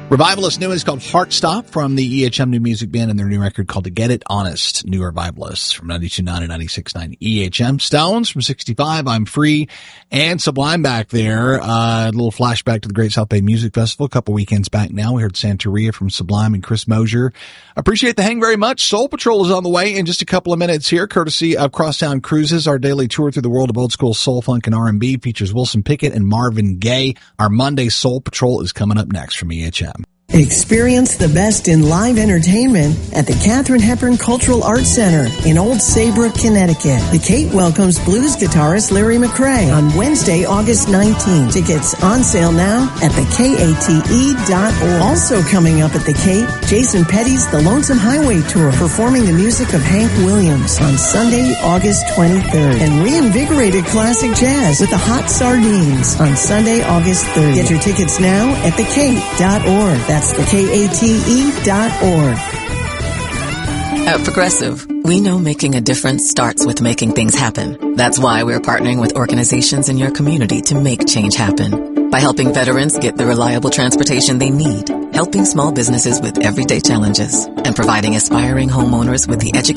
Revivalist new is called Heartstop from the EHM New Music Band and their new record called To Get It Honest. New Revivalists from 92.9 and 96.9 EHM. Stones from 65, I'm Free, and Sublime back there. A little flashback to the Great South Bay Music Festival a couple weekends back now. We heard Santeria from Sublime and Chris Mosier. Appreciate the hang very much. Soul Patrol is on the way in just a couple of minutes here, courtesy of Crosstown Cruises. Our daily tour through the world of old school soul, funk, and R&B features Wilson Pickett and Marvin Gaye. Our Monday Soul Patrol is coming up next from EHM. Experience the best in live entertainment at the Katharine Hepburn Cultural Arts Center in Old Saybrook, Connecticut. The Kate welcomes blues guitarist Larry McRae on Wednesday, August 19th. Tickets on sale now at thekate.org. Also coming up at the Kate, Jason Petty's The Lonesome Highway Tour, performing the music of Hank Williams on Sunday, August 23rd. And reinvigorated classic jazz with the Hot Sardines on Sunday, August 30th. Get your tickets now at thekate.org. That's thekate.org. At Progressive, we know making a difference starts with making things happen. That's why we're partnering with organizations in your community to make change happen. By helping veterans get the reliable transportation they need, helping small businesses with everyday challenges, and providing aspiring homeowners with the education